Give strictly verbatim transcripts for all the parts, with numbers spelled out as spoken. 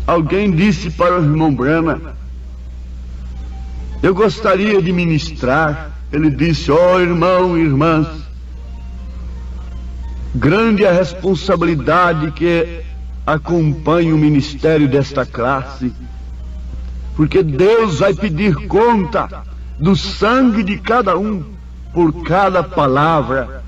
alguém disse para o irmão Branham: eu gostaria de ministrar. Ele disse: ó, irmão e irmãs, grande é a responsabilidade que acompanha o ministério desta classe, porque Deus vai pedir conta do sangue de cada um por cada palavra.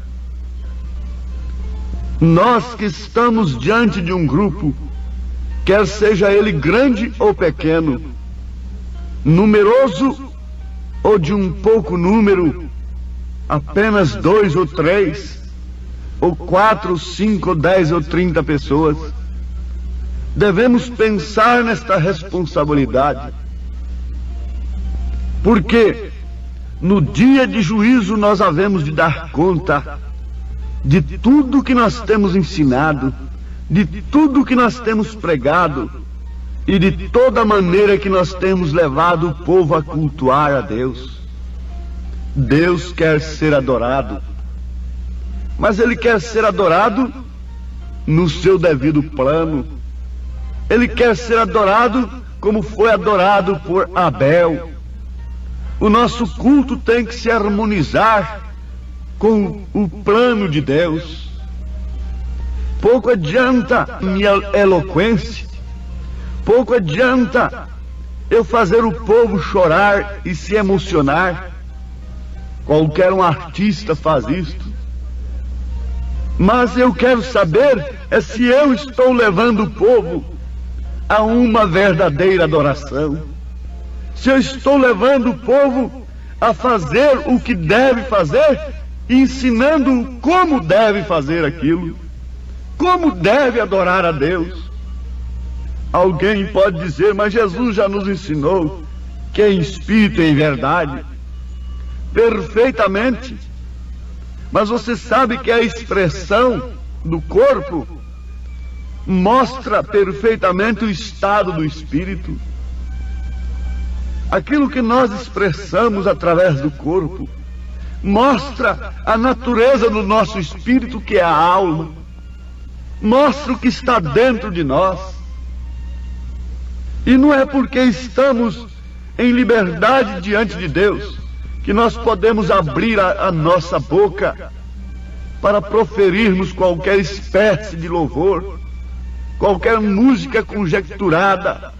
Nós que estamos diante de um grupo, quer seja ele grande ou pequeno, numeroso ou de um pouco número, apenas dois ou três, ou quatro, cinco, dez ou trinta pessoas, devemos pensar nesta responsabilidade, porque no dia de juízo nós havemos de dar conta de tudo que nós temos ensinado, de tudo que nós temos pregado e de toda maneira que nós temos levado o povo a cultuar a Deus. Deus quer ser adorado, mas Ele quer ser adorado no seu devido plano. Ele quer ser adorado como foi adorado por Abel. O nosso culto tem que se harmonizar com o plano de Deus. Pouco adianta minha eloquência, pouco adianta eu fazer o povo chorar e se emocionar. Qualquer um artista faz isto. Mas eu quero saber é se eu estou levando o povo a uma verdadeira adoração. Se eu estou levando o povo a fazer o que deve fazer, ensinando como deve fazer aquilo, como deve adorar a Deus. Alguém pode dizer: mas Jesus já nos ensinou que é em espírito e em verdade. Perfeitamente. Mas você sabe que a expressão do corpo mostra perfeitamente o estado do espírito. Aquilo que nós expressamos através do corpo mostra a natureza do nosso espírito, que é a alma, mostra o que está dentro de nós. E não é porque estamos em liberdade diante de Deus que nós podemos abrir a, a nossa boca para proferirmos qualquer espécie de louvor, qualquer música conjecturada,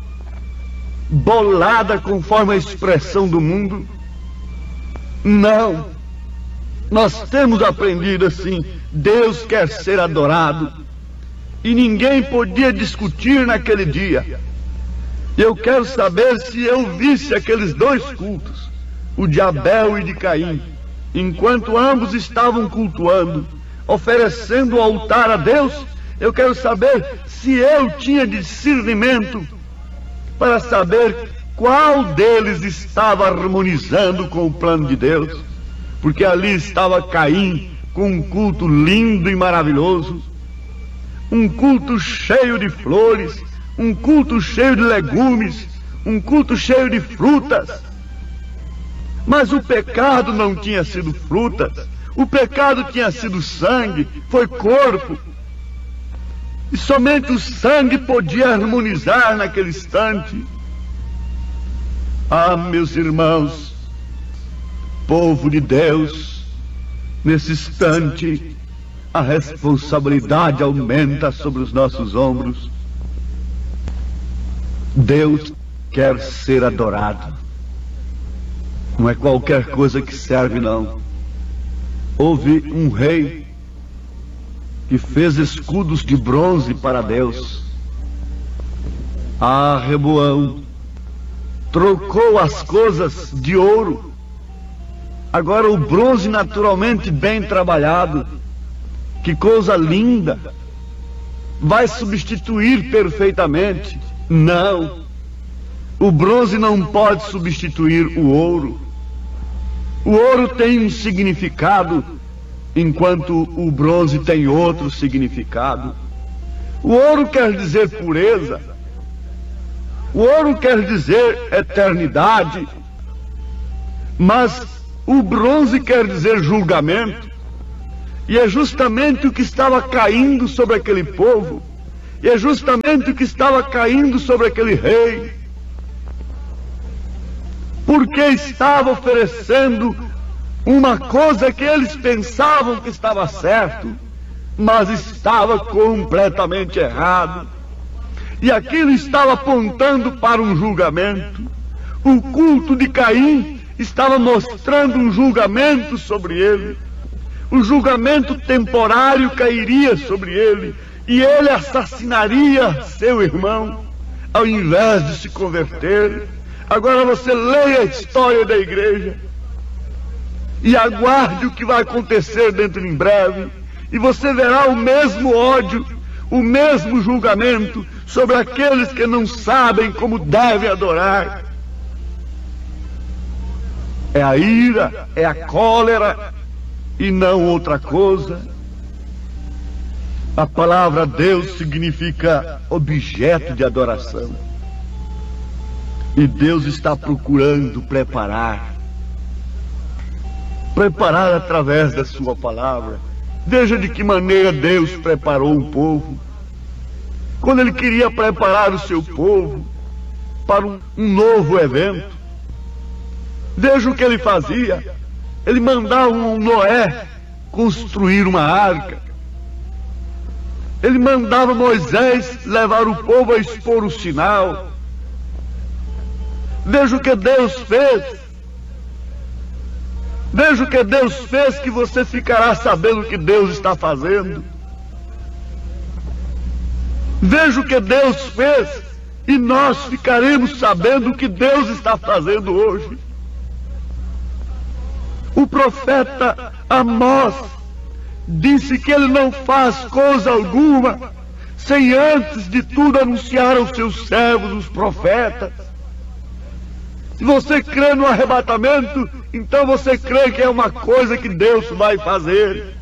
bolada conforme a expressão do mundo. Não, nós temos aprendido assim: Deus quer ser adorado, e ninguém podia discutir naquele dia. Eu quero saber se eu visse aqueles dois cultos, o de Abel e de Caim, enquanto ambos estavam cultuando, oferecendo o altar a Deus, eu quero saber se eu tinha discernimento para saber qual deles estava harmonizando com o plano de Deus. Porque ali estava Caim com um culto lindo e maravilhoso, um culto cheio de flores, um culto cheio de legumes, um culto cheio de frutas. Mas o pecado não tinha sido frutas, o pecado tinha sido sangue, foi corpo. E somente o sangue podia harmonizar naquele instante. Ah, meus irmãos, povo de Deus, nesse instante a responsabilidade aumenta sobre os nossos ombros. Deus quer ser adorado. Não é qualquer coisa que serve, não. Houve um rei que fez escudos de bronze para Deus. Ah, Reboão trocou as coisas de ouro. Agora o bronze naturalmente bem trabalhado, que coisa linda, vai substituir perfeitamente. Não, o bronze não pode substituir o ouro. O ouro tem um significado, enquanto o bronze tem outro significado. O ouro quer dizer pureza, o ouro quer dizer eternidade, mas o bronze quer dizer julgamento. E é justamente o que estava caindo sobre aquele povo. E é justamente o que estava caindo sobre aquele rei, porque estava oferecendo uma coisa que eles pensavam que estava certo, mas estava completamente errado. E aquilo estava apontando para um julgamento. O culto de Caim estava mostrando um julgamento sobre ele. O julgamento temporário cairia sobre ele, e ele assassinaria seu irmão, ao invés de se converter. Agora você leia a história da igreja e aguarde o que vai acontecer dentro em breve, e você verá o mesmo ódio, o mesmo julgamento sobre aqueles que não sabem como devem adorar. É a ira, é a cólera e não outra coisa. A palavra Deus significa objeto de adoração. E Deus está procurando preparar, preparar através da sua palavra. Veja de que maneira Deus preparou o povo. Quando Ele queria preparar o seu povo para um, um novo evento, veja o que Ele fazia. Ele mandava um Noé construir uma arca. Ele mandava Moisés levar o povo a expor o sinal. Veja o que Deus fez. Veja o que Deus fez, que você ficará sabendo o que Deus está fazendo. Veja o que Deus fez, e nós ficaremos sabendo o que Deus está fazendo hoje. O profeta Amós disse que ele não faz coisa alguma sem antes de tudo anunciar aos seus servos, os profetas. Se você crê no arrebatamento, então você crê que é uma coisa que Deus vai fazer.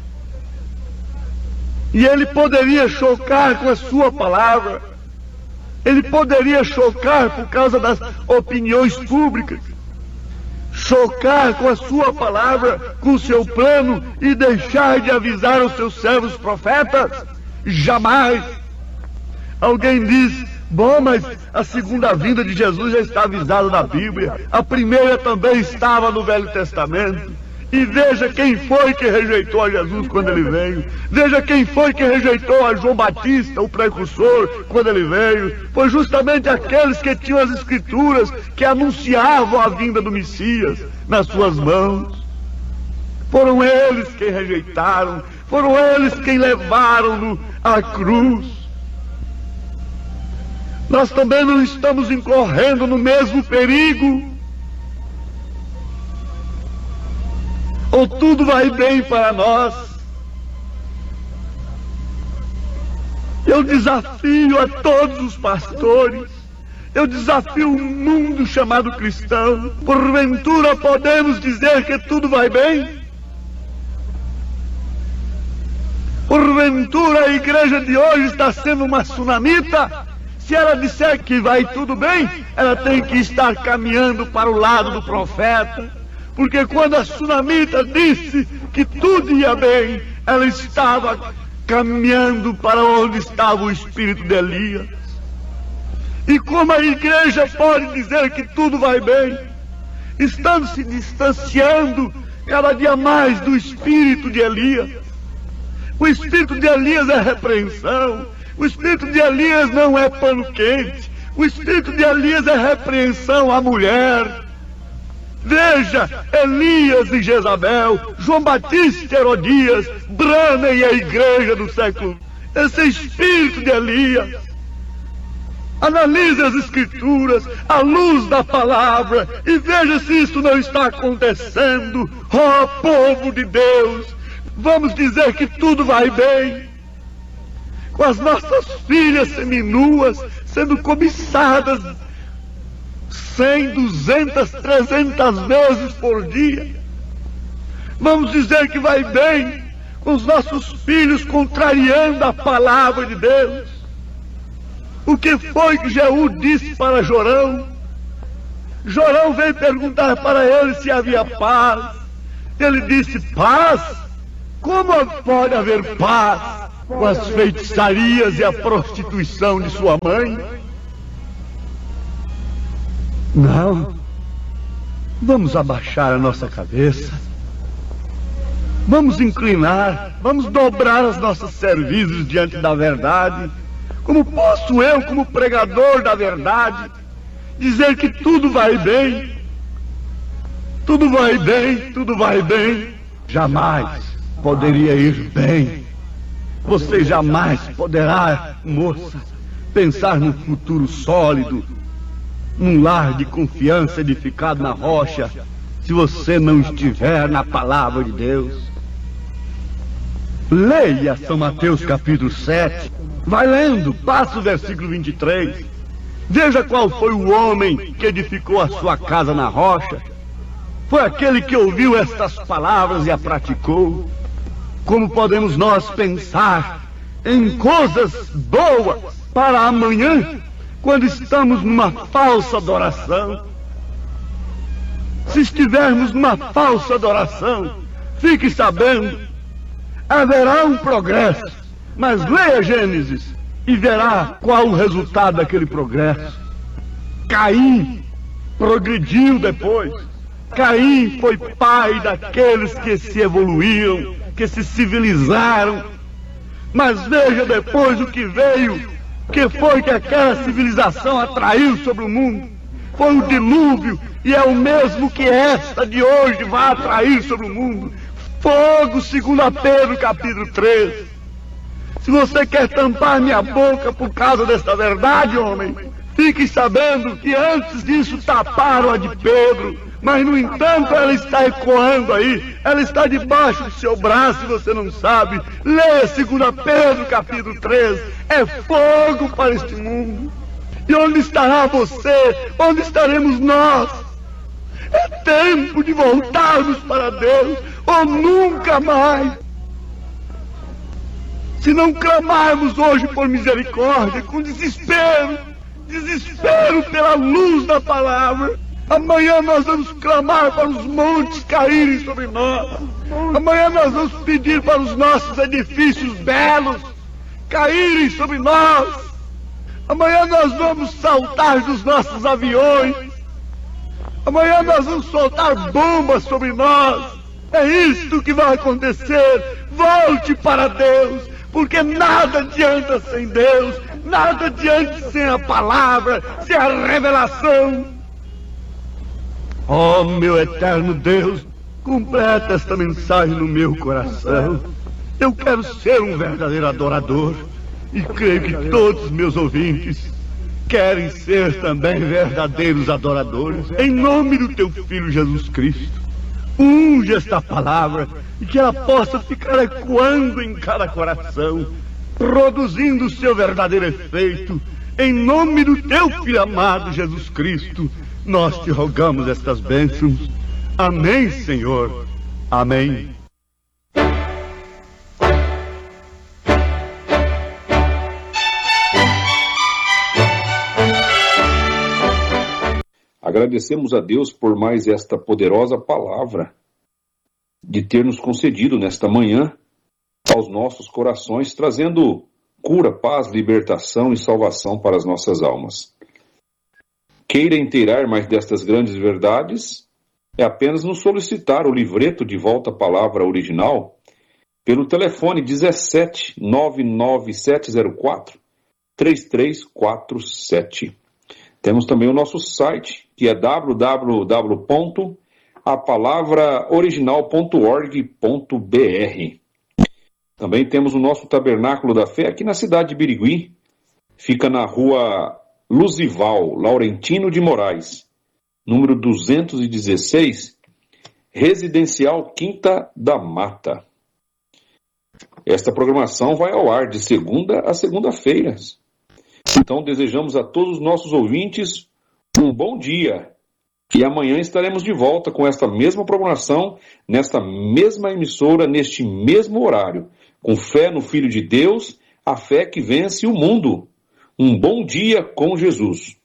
E ele poderia chocar com a sua palavra. Ele poderia chocar por causa das opiniões públicas. Chocar com a sua palavra, com o seu plano, e deixar de avisar os seus servos profetas? Jamais. Alguém diz: bom, mas a segunda vinda de Jesus já está avisada na Bíblia. A primeira também estava no Velho Testamento. E veja quem foi que rejeitou a Jesus quando ele veio. Veja quem foi que rejeitou a João Batista, o precursor, quando ele veio. Foi justamente aqueles que tinham as escrituras, que anunciavam a vinda do Messias nas suas mãos. Foram eles quem rejeitaram. Foram eles quem levaram-no à cruz. Nós também não estamos incorrendo no mesmo perigo. Ou tudo vai bem para nós? Eu desafio a todos os pastores, eu desafio o mundo chamado cristão. Porventura podemos dizer que tudo vai bem? Porventura a igreja de hoje está sendo uma tsunamita? Se ela disser que vai tudo bem, ela tem que estar caminhando para o lado do profeta. Porque quando a tsunamita disse que tudo ia bem, ela estava caminhando para onde estava o espírito de Elias. E como a igreja pode dizer que tudo vai bem, estando se distanciando cada dia mais do espírito de Elias? O espírito de Elias é repreensão. O espírito de Elias não é pano quente. O espírito de Elias é repreensão à mulher. Veja, Elias e Jezabel, João Batista e Herodias, Branham e a igreja do século. Esse espírito de Elias. Analise as escrituras à luz da palavra e veja se isso não está acontecendo. Ó povo de Deus, vamos dizer que tudo vai bem. Com as nossas filhas seminuas sendo cobiçadas cem, duzentas, trezentas vezes por dia. Vamos dizer que vai bem com os nossos filhos contrariando a palavra de Deus. O que foi que Jeú disse para Jorão? Jorão veio perguntar para ele se havia paz. Ele disse: paz? Como pode haver paz? com as feitiçarias e a prostituição de sua mãe? Não. Vamos abaixar a nossa cabeça. Vamos inclinar, vamos dobrar as nossas cervizes diante da verdade. Como posso eu, como pregador da verdade, dizer que tudo vai bem? Tudo vai bem, tudo vai bem. Jamais poderia ir bem. Você jamais poderá, moça, pensar num futuro sólido, num lar de confiança edificado na rocha, se você não estiver na palavra de Deus. Leia São Mateus capítulo sete. Vai lendo, passa o versículo vinte e três. Veja qual foi o homem que edificou a sua casa na rocha. Foi aquele que ouviu estas palavras e a praticou. Como podemos nós pensar em coisas boas para amanhã, quando estamos numa falsa adoração? Se estivermos numa falsa adoração, fique sabendo, haverá um progresso, mas leia Gênesis e verá qual o resultado daquele progresso. Caim progrediu depois. Caim foi pai daqueles que se evoluíram, que se civilizaram. Mas veja depois o que veio, que foi que aquela civilização atraiu sobre o mundo. Foi o dilúvio, e é o mesmo que esta de hoje vai atrair sobre o mundo. Fogo, segundo Pedro capítulo três. Se você quer tampar minha boca por causa desta verdade, homem, fique sabendo que antes disso taparam a de Pedro. Mas, no entanto, ela está ecoando aí. Ela está debaixo do seu braço e você não sabe. Leia segundo Pedro capítulo três. É fogo para este mundo. E onde estará você? Onde estaremos nós? É tempo de voltarmos para Deus, ou nunca mais. Se não clamarmos hoje por misericórdia, com desespero, desespero pela luz da palavra, amanhã nós vamos clamar para os montes caírem sobre nós. Amanhã nós vamos pedir para os nossos edifícios belos caírem sobre nós. Amanhã nós vamos saltar dos nossos aviões. Amanhã nós vamos soltar bombas sobre nós. É isto que vai acontecer. Volte para Deus, porque nada adianta sem Deus, nada adianta sem a palavra, sem a revelação. Oh, meu eterno Deus, completa esta mensagem no meu coração. Eu quero ser um verdadeiro adorador, e creio que todos os meus ouvintes querem ser também verdadeiros adoradores. Em nome do teu Filho Jesus Cristo, unge esta palavra e que ela possa ficar ecoando em cada coração, produzindo o seu verdadeiro efeito. Em nome do teu Filho amado Jesus Cristo, nós te rogamos estas bênçãos. Amém, Senhor. Amém. Agradecemos a Deus por mais esta poderosa palavra, de ter nos concedido nesta manhã aos nossos corações, trazendo cura, paz, libertação e salvação para as nossas almas. Queira inteirar mais destas grandes verdades, é apenas nos solicitar o livreto de volta à palavra original pelo telefone dezessete, nove nove sete zero quatro, três três quatro sete. Temos também o nosso site, que é w w w ponto a palavra original ponto org ponto b r. Também temos o nosso Tabernáculo da Fé aqui na cidade de Birigui. Fica na rua Luzival, Laurentino de Moraes, número duzentos e dezesseis, Residencial Quinta da Mata. Esta programação vai ao ar de segunda a segunda-feira. Então desejamos a todos os nossos ouvintes um bom dia. E amanhã estaremos de volta com esta mesma programação, nesta mesma emissora, neste mesmo horário. Com fé no Filho de Deus, a fé que vence o mundo. Um bom dia com Jesus.